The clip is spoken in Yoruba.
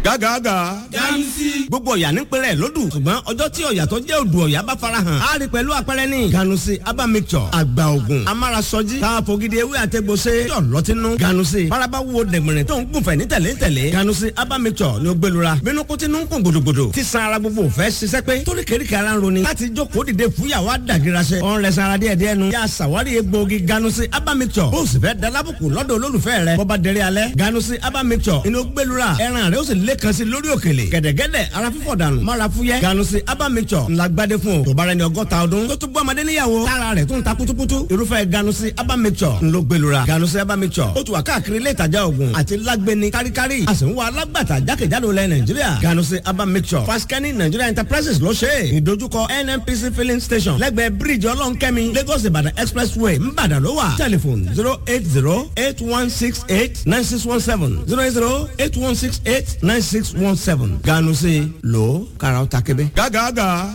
gágàgà. Ganusi. gbogbo ọ̀yà ní pẹ̀rẹ̀ lódù ṣùgbọ́n ọjọ́ tí ọ̀yà tó jẹ́ odò ọ̀yà bá farahàn á rí pẹ̀lú àpẹẹrẹ ní. Ganusi aba mixture àgbà ògùn amárasọjí káfogidi ewé àtẹgbọsẹ yọ lọtínú. Ganusi faraba wo dẹ̀gbẹ̀rẹ̀ tó ń gùnfẹ̀ ní tẹ̀lé. Ganusi aba mixture ni ó gbẹlura bínú kó tinú ń kún gbòdògbòdò tí san ara gbogbo fẹ́ ṣiṣẹ́ pé torí kéríkì ara ń roni láti jókòó dìde fúyàwó àdàgìrasẹ. ọ̀n rẹ̀ sanra díẹ̀ nu. yà sàwárí egbòogi Ganusi aba mixture bó o sì fẹ́ dalábùkù lọ́dọ̀ olólùfẹ́ rẹ̀ bọ́ba dẹrẹ́ alẹ́. Ganusi aba mixture inú gbẹlura ẹran rẹ̀ ó sì lẹ́kan sí lórí òkèlè gẹ̀dẹ̀gẹ̀dẹ̀ ara fífọ̀ dànù mara fúyẹ́. Ganusi aba mixture ńlá gbadé fún o tó bá rẹ̀ ní 60 ọdún tó tún gbọ́ ọmọdé níyàwó tára rẹ̀ tún ta kutukutu irúfẹ́ Ganusi aba mixture ńlọ gbẹlura. Ganusi aba mixture ó tún wà káàkiri ilé ìtajà oògùn àti lágbẹni káríkárí a sì ń wá alágbàtà jákèjádò lẹ Nàìjíríà. Ganusi aba mixture Faskani Nigeria Enterprises ló ṣe é. ìdojúkọ NNPC filling station lẹ́gbẹ̀ẹ́ bíríìjì ọlọ́nkẹ́mi Lagos Ìbàdàn expressway ńbàdàn ló wà. tẹlifon 08081689617 08081689617. Ganusi lò kàrà ó ta kébé. Gágàgà.